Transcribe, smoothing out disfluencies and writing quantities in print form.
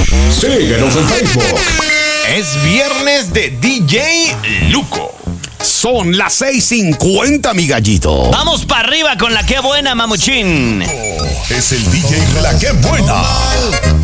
Síguenos en Facebook. Es viernes de DJ Luco. Son las 6:50, mi gallito. Vamos para arriba con la que buena, mamuchín. Es el DJ de la que buena.